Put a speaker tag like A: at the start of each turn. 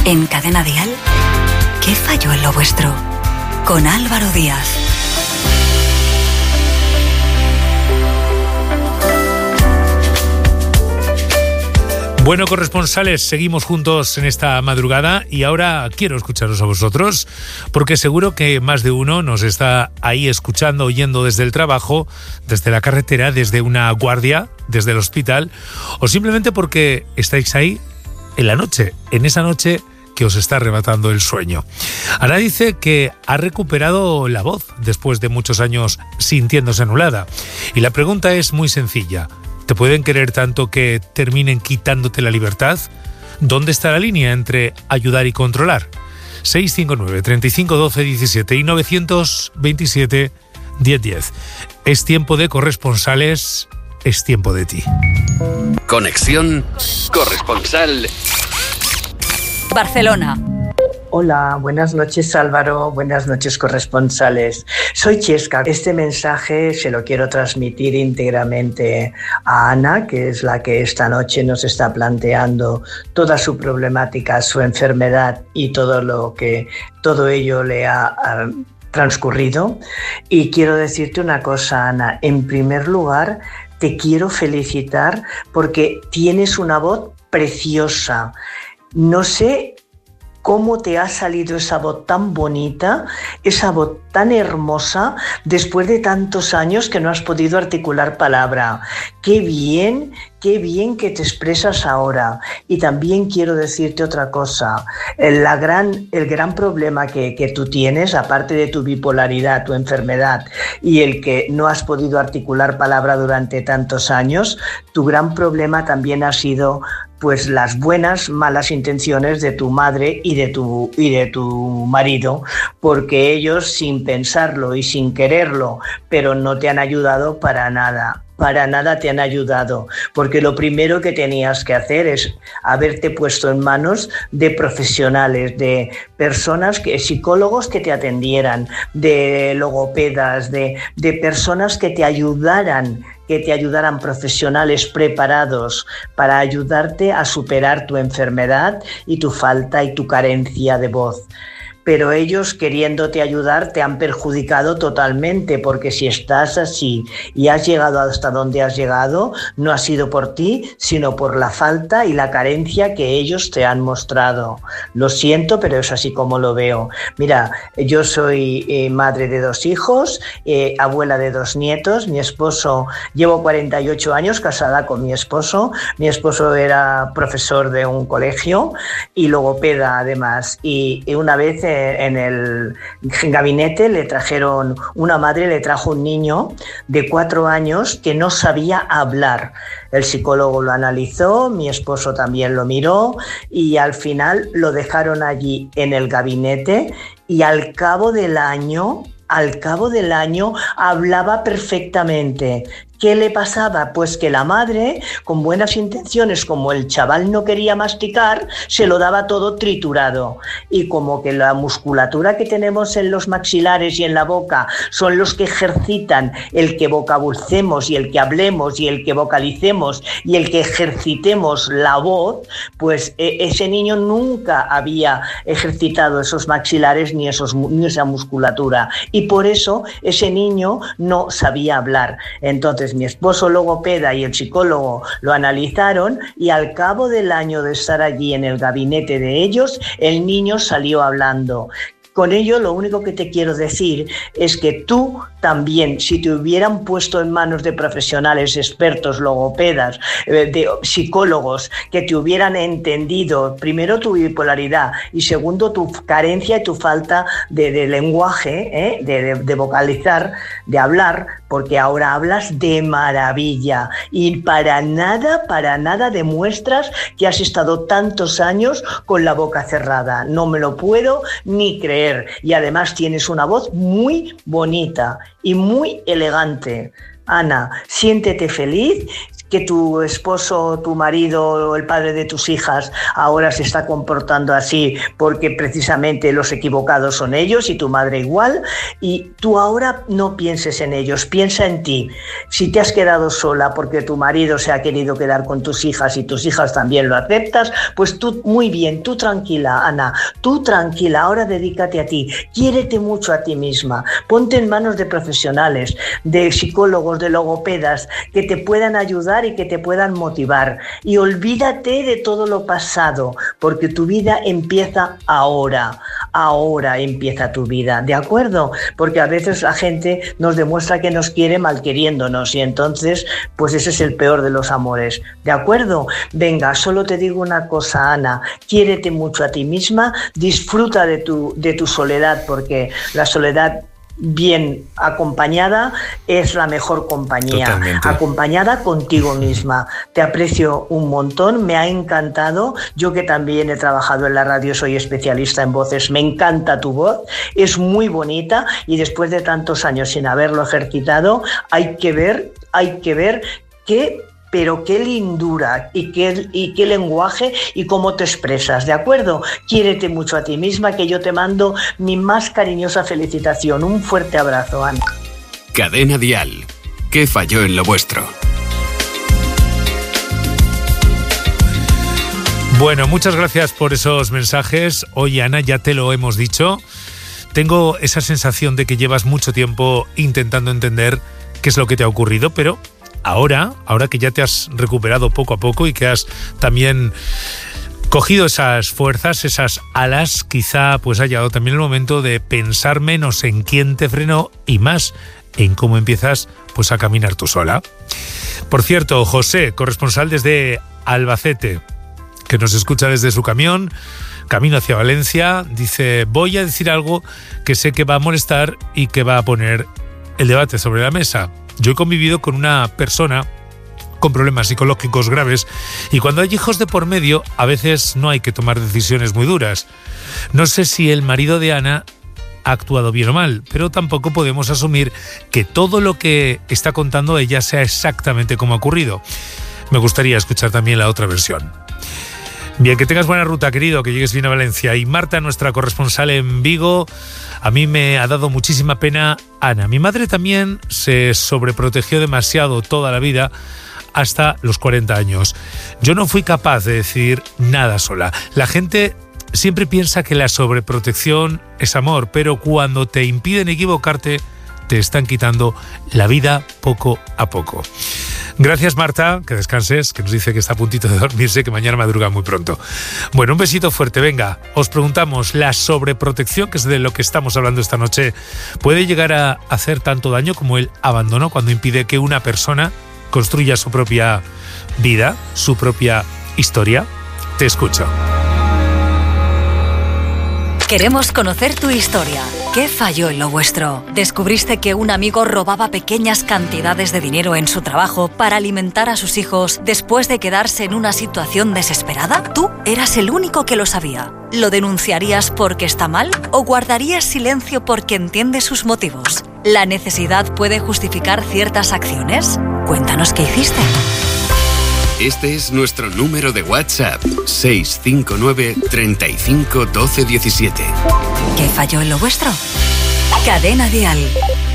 A: En Cadena Dial, ¿qué falló en lo vuestro? Con Álvaro Díaz.
B: Bueno, corresponsales, seguimos juntos en esta madrugada y ahora quiero escucharos a vosotros porque seguro que más de uno nos está ahí escuchando, oyendo desde el trabajo, desde la carretera, desde una guardia, desde el hospital o simplemente porque estáis ahí en la noche, en esa noche que os está arrebatando el sueño. Ana dice que ha recuperado la voz después de muchos años sintiéndose anulada y la pregunta es muy sencilla. ¿Te pueden querer tanto que terminen quitándote la libertad? ¿Dónde está la línea entre ayudar y controlar? 659 35 12 17 y 927 1010. Es tiempo de corresponsales, es tiempo de ti.
C: Conexión Corresponsal
A: Barcelona.
D: Hola, buenas noches Álvaro, buenas noches corresponsales. Soy Chesca. Este mensaje se lo quiero transmitir íntegramente a Ana, que es la que esta noche nos está planteando toda su problemática, su enfermedad y todo ello le ha transcurrido. Y quiero decirte una cosa, Ana. En primer lugar, te quiero felicitar porque tienes una voz preciosa. No sé cómo te ha salido esa voz tan bonita, esa voz tan hermosa, después de tantos años que no has podido articular palabra. Qué bien que te expresas ahora. Y también quiero decirte otra cosa. El gran problema que tú tienes, aparte de tu bipolaridad, tu enfermedad, y el que no has podido articular palabra durante tantos años, tu gran problema también ha sido pues las malas intenciones de tu madre y de tu marido, porque ellos sin pensarlo y sin quererlo, pero no te han ayudado para nada te han ayudado, porque lo primero que tenías que hacer es haberte puesto en manos de profesionales, de personas, psicólogos que te atendieran, de logopedas, de personas que te ayudaran, profesionales preparados para ayudarte a superar tu enfermedad y tu falta y tu carencia de voz. Pero ellos, queriéndote ayudar, te han perjudicado totalmente, porque si estás así y has llegado hasta donde has llegado, no ha sido por ti, sino por la falta y la carencia que ellos te han mostrado. Lo siento, pero es así como lo veo. Mira, yo soy madre de 2 hijos, abuela de 2 nietos, mi esposo, llevo 48 años casada con mi esposo era profesor de un colegio y logopeda además, y una vez en el gabinete una madre le trajo un niño de 4 años que no sabía hablar. El psicólogo lo analizó, mi esposo también lo miró y al final lo dejaron allí en el gabinete y al cabo del año hablaba perfectamente. ¿Qué le pasaba? Pues que la madre, con buenas intenciones, como el chaval no quería masticar, se lo daba todo triturado. Y como que la musculatura que tenemos en los maxilares y en la boca son los que ejercitan el que vocabulicemos y el que hablemos y el que vocalicemos y el que ejercitemos la voz, pues ese niño nunca había ejercitado esos maxilares ni esa musculatura. Y por eso ese niño no sabía hablar. Entonces mi esposo logopeda y el psicólogo lo analizaron y al cabo del año de estar allí en el gabinete de ellos, el niño salió hablando. Con ello, lo único que te quiero decir es que tú también, si te hubieran puesto en manos de profesionales, expertos, logopedas, de psicólogos, que te hubieran entendido, primero tu bipolaridad y segundo tu carencia y tu falta de lenguaje, de vocalizar, de hablar, porque ahora hablas de maravilla y para nada demuestras que has estado tantos años con la boca cerrada. No me lo puedo ni creer. Y además tienes una voz muy bonita y muy elegante. Ana, siéntete feliz, que tu esposo, tu marido o el padre de tus hijas ahora se está comportando así porque precisamente los equivocados son ellos y tu madre igual, y tú ahora no pienses en ellos, piensa en ti. Si te has quedado sola porque tu marido se ha querido quedar con tus hijas y tus hijas también lo aceptas, pues tú muy bien, tú tranquila, Ana, tú tranquila, ahora dedícate a ti, quiérete mucho a ti misma, ponte en manos de profesionales, de psicólogos, de logopedas, que te puedan ayudar y que te puedan motivar, y olvídate de todo lo pasado, porque tu vida empieza ahora empieza tu vida, ¿de acuerdo? Porque a veces la gente nos demuestra que nos quiere malqueriéndonos y entonces, pues ese es el peor de los amores, ¿de acuerdo? Venga, solo te digo una cosa, Ana, quiérete mucho a ti misma, disfruta de tu soledad, porque la soledad bien acompañada es la mejor compañía. Totalmente. Acompañada contigo misma. Te aprecio un montón, me ha encantado. Yo que también he trabajado en la radio, soy especialista en voces, me encanta tu voz, es muy bonita, y después de tantos años sin haberlo ejercitado, hay que ver pero qué lindura y qué lenguaje y cómo te expresas, ¿de acuerdo? Quiérete mucho a ti misma, que yo te mando mi más cariñosa felicitación. Un fuerte abrazo, Ana.
C: Cadena Dial. ¿Qué falló en lo vuestro?
B: Bueno, muchas gracias por esos mensajes. Oye, Ana, ya te lo hemos dicho. Tengo esa sensación de que llevas mucho tiempo intentando entender qué es lo que te ha ocurrido, pero ahora que ya te has recuperado poco a poco y que has también cogido esas fuerzas, esas alas, quizá pues ha llegado también el momento de pensar menos en quién te frenó y más en cómo empiezas pues a caminar tú sola. Por cierto, José, corresponsal desde Albacete, que nos escucha desde su camión, camino hacia Valencia, dice: voy a decir algo que sé que va a molestar y que va a poner el debate sobre la mesa. Yo he convivido con una persona con problemas psicológicos graves y cuando hay hijos de por medio a veces no hay que tomar decisiones muy duras. No sé si el marido de Ana ha actuado bien o mal, pero tampoco podemos asumir que todo lo que está contando ella sea exactamente como ha ocurrido. Me gustaría escuchar también la otra versión. Bien, que tengas buena ruta, querido, que llegues bien a Valencia. Y Marta, nuestra corresponsal en Vigo, a mí me ha dado muchísima pena Ana. Mi madre también se sobreprotegió demasiado toda la vida, hasta los 40 años. Yo no fui capaz de decir nada sola. La gente siempre piensa que la sobreprotección es amor, pero cuando te impiden equivocarte, te están quitando la vida poco a poco. Gracias, Marta, que descanses, que nos dice que está a puntito de dormirse, que mañana madruga muy pronto. Bueno, un besito fuerte. Venga, os preguntamos, ¿la sobreprotección, que es de lo que estamos hablando esta noche, puede llegar a hacer tanto daño como el abandono cuando impide que una persona construya su propia vida, su propia historia? Te escucho.
A: Queremos conocer tu historia. ¿Qué falló en lo vuestro? ¿Descubriste que un amigo robaba pequeñas cantidades de dinero en su trabajo para alimentar a sus hijos después de quedarse en una situación desesperada? ¿Tú eras el único que lo sabía? ¿Lo denunciarías porque está mal o guardarías silencio porque entiendes sus motivos? ¿La necesidad puede justificar ciertas acciones? Cuéntanos qué hiciste.
C: Este es nuestro número de WhatsApp, 659 35 12 17.
A: ¿Qué falló en lo vuestro? Cadena Dial.